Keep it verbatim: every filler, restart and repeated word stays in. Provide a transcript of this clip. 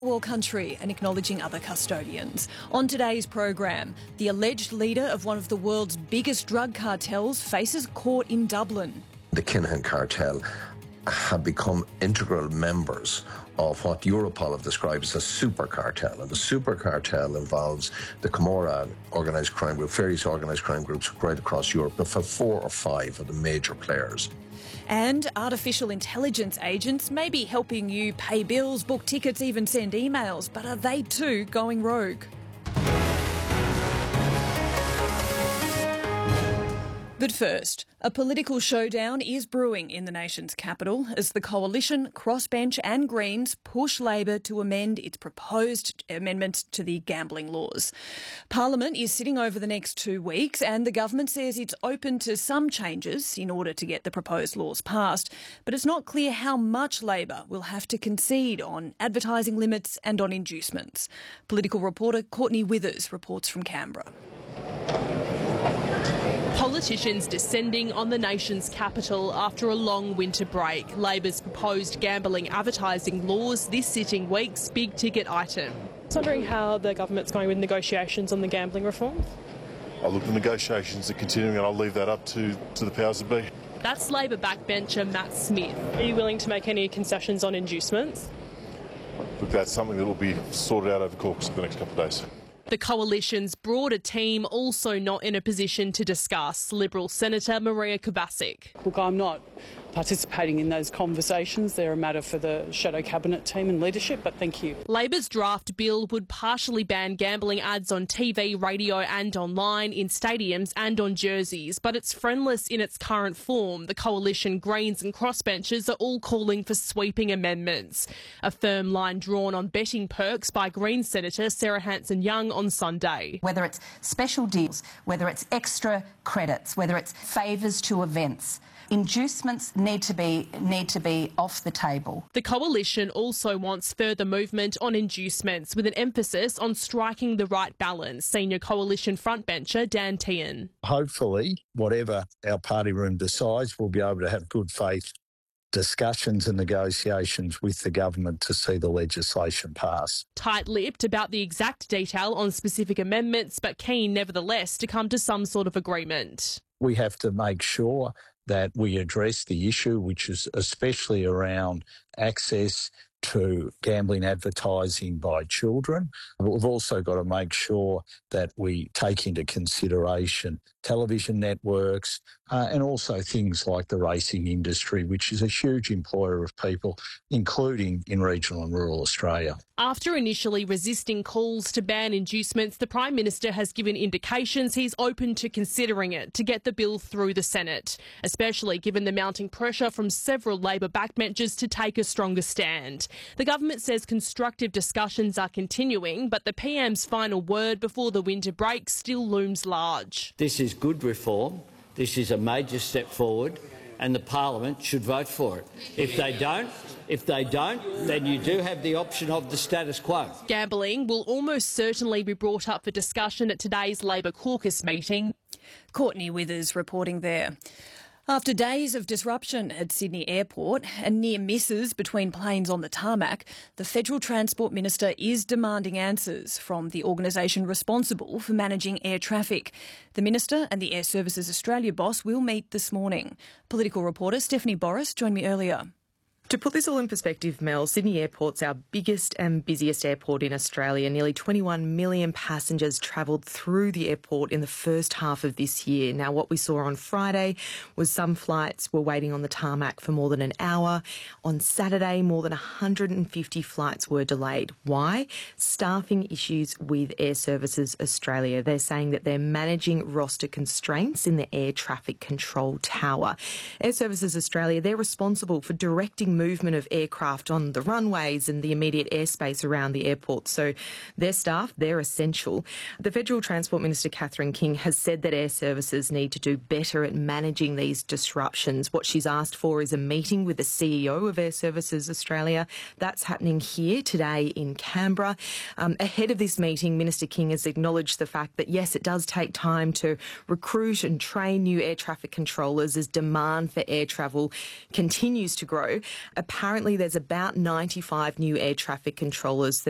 war country and acknowledging other custodians. On today's program, the alleged leader of one of the world's biggest drug cartels faces court in Dublin. The Kinahan cartel have become integral members of what Europol have described as a super cartel. And the super cartel involves the Camorra organised crime group, various organised crime groups right across Europe, but for four or five of the major players. And artificial intelligence agents may be helping you pay bills, book tickets, even send emails, but are they too going rogue? But first, a political showdown is brewing in the nation's capital as the Coalition, Crossbench and Greens push Labor to amend its proposed amendment to the gambling laws. Parliament is sitting over the next two weeks and the government says it's open to some changes in order to get the proposed laws passed, but it's not clear how much Labor will have to concede on advertising limits and on inducements. Political reporter Courtney Withers reports from Canberra. Politicians descending on the nation's capital after a long winter break. Labor's proposed gambling advertising laws this sitting week's big ticket item. I was wondering how the government's going with negotiations on the gambling reforms. Oh, look, the negotiations are continuing and I'll leave that up to, to the powers that be. That's Labor backbencher Matt Smith. Are you willing to make any concessions on inducements? Look, that's something that will be sorted out over the course of the next couple of days. The Coalition's broader team also not in a position to discuss. Liberal Senator Maria Kovacic. Look, I'm not participating in those conversations. They're a matter for the Shadow Cabinet team and leadership, but thank you. Labor's draft bill would partially ban gambling ads on T V, radio and online, in stadiums and on jerseys, but it's friendless in its current form. The Coalition, Greens and Crossbenchers are all calling for sweeping amendments. A firm line drawn on betting perks by Greens Senator Sarah Hanson-Young on Sunday. Whether it's special deals, whether it's extra credits, whether it's favours to events, inducements need to be need to be off the table. The Coalition also wants further movement on inducements with an emphasis on striking the right balance. Senior Coalition frontbencher Dan Tehan. Hopefully, whatever our party room decides, we'll be able to have good faith discussions and negotiations with the government to see the legislation pass. Tight-lipped about the exact detail on specific amendments, but keen nevertheless to come to some sort of agreement. We have to make sure that we address the issue, which is especially around access to gambling advertising by children. We've also got to make sure that we take into consideration television networks uh, and also things like the racing industry, which is a huge employer of people, including in regional and rural Australia. After initially resisting calls to ban inducements, the Prime Minister has given indications he's open to considering it to get the bill through the Senate, especially given the mounting pressure from several Labor backbenchers to take a stronger stand. The government says constructive discussions are continuing, but the P M's final word before the winter break still looms large. This is good reform. This is a major step forward, and the Parliament should vote for it. If they don't, if they don't, then you do have the option of the status quo. Gambling will almost certainly be brought up for discussion at today's Labor caucus meeting. Courtney Withers reporting there. After days of disruption at Sydney Airport and near misses between planes on the tarmac, the Federal Transport Minister is demanding answers from the organisation responsible for managing air traffic. The Minister and the Air Services Australia boss will meet this morning. Political reporter Stephanie Boris joined me earlier. To put this all in perspective, Mel, Sydney Airport's our biggest and busiest airport in Australia. Nearly twenty-one million passengers travelled through the airport in the first half of this year. Now, what we saw on Friday was some flights were waiting on the tarmac for more than an hour. On Saturday, more than one hundred fifty flights were delayed. Why? Staffing issues with Air Services Australia. They're saying that they're managing roster constraints in the air traffic control tower. Air Services Australia, they're responsible for directing movement of aircraft on the runways and the immediate airspace around the airport. So their staff, they're essential. The Federal Transport Minister, Catherine King, has said that Air Services need to do better at managing these disruptions. What she's asked for is a meeting with the C E O of Air Services Australia. That's happening here today in Canberra. Um, ahead of this meeting, Minister King has acknowledged the fact that, yes, it does take time to recruit and train new air traffic controllers as demand for air travel continues to grow. Apparently, there's about ninety-five new air traffic controllers that